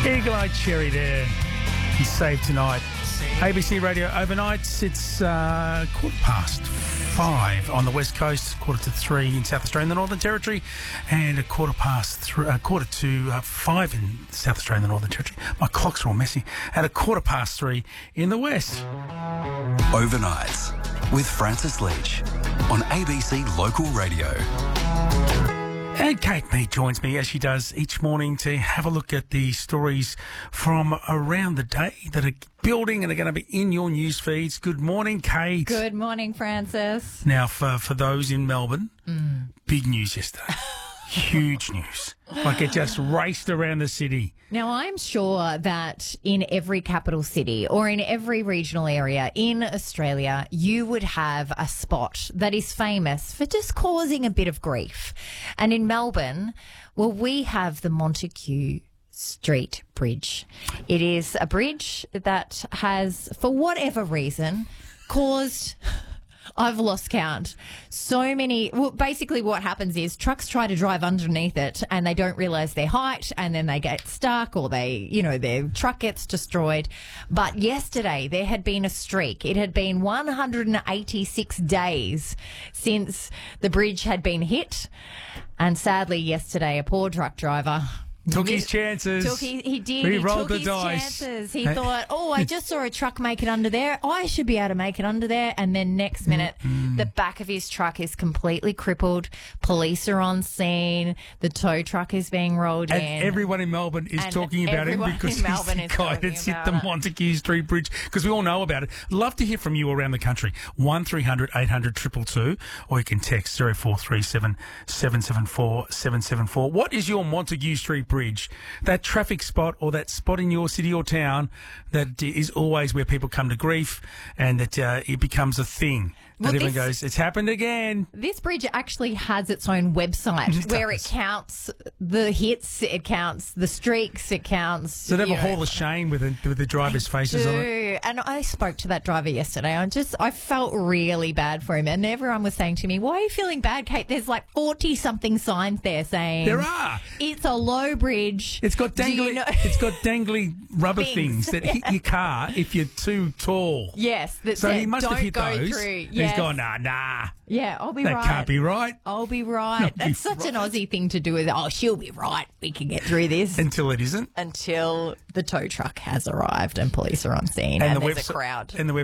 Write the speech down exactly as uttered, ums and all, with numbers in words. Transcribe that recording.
Eagle-eyed Cherry there. He's saved tonight. A B C Radio overnights. It's uh, quarter past five on the west coast, quarter to three in South Australia and the Northern Territory, and a quarter past three, uh, quarter to uh, five in South Australia and the Northern Territory. My clocks are all messy. At a quarter past three in the west. Overnights with Francis Leach on A B C Local Radio. And Kate Mead joins me as she does each morning to have a look at the stories from around the day that are building and are going to be in your news feeds. Good morning, Kate. Good morning, Francis. Now, for, for those in Melbourne, mm. big news yesterday. Huge news. Like it just raced around the city. Now, I'm sure that in every capital city or in every regional area in Australia, you would have a spot that is famous for just causing a bit of grief. And in Melbourne, well, we have the Montague Street Bridge. It is a bridge that has, for whatever reason, caused... I've lost count. So many. Well, basically what happens is trucks try to drive underneath it and they don't realise their height and then they get stuck or they, you know, their truck gets destroyed. But yesterday there had been a streak. It had been one hundred eighty-six days since the bridge had been hit. And sadly yesterday a poor truck driver... Took his chances. Took he, he did. He, he rolled took the his dice. chances. He thought, oh, I just saw a truck make it under there. I should be able to make it under there. And then next minute, mm-hmm. the back of his truck is completely crippled. Police are on scene. The tow truck is being rolled and in. Everyone in Melbourne is and talking about him because he's the guy that's hit the Montague Street Bridge. Because we all know about it. Love to hear from you around the country. one three hundred eight hundred two two two, or you can text zero four three seven seven seven four seven seven four. What is your Montague Street Bridge? That traffic spot or that spot in your city or town that is always where people come to grief and that uh, it becomes a thing. That well, everyone this, goes, it's happened again. This bridge actually has its own website it where does. it counts the hits, it counts the streaks, it counts... Does it have a know, hall of shame with the, with the drivers' faces do. on it? And I spoke to that driver yesterday. I just, I felt really bad for him. And everyone was saying to me, why are you feeling bad, Kate? There's like forty-something signs there saying... There are. It's a low bridge. It's got dangly, you know? it's got dangly rubber things, Things. that hit your car if you're too tall. Yes. That So said, he must don't have hit go those. through. He's Yes. gone, nah, nah. Yeah, I'll be that right. That can't be right. I'll be right. Be That's such right. an Aussie thing to do with, oh, she'll be right. We can get through this. Until it isn't. Until the tow truck has arrived and police are on scene and, And and the there's website, a crowd. And the